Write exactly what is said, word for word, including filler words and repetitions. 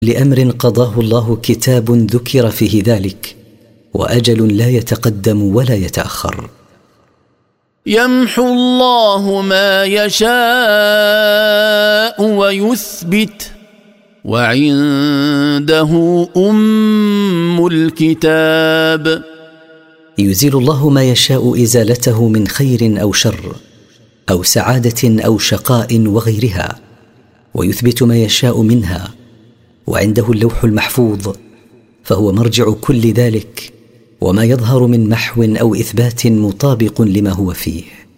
لأمر قضاه الله كتاب ذكر فيه ذلك، وأجل لا يتقدم ولا يتأخر. يمحو الله ما يشاء ويثبت وعنده أم الكتاب. يزيل الله ما يشاء إزالته من خير أو شر أو سعادة أو شقاء وغيرها، ويثبت ما يشاء منها، وعنده اللوح المحفوظ، فهو مرجع كل ذلك، وما يظهر من محو أو إثبات مطابق لما هو فيه.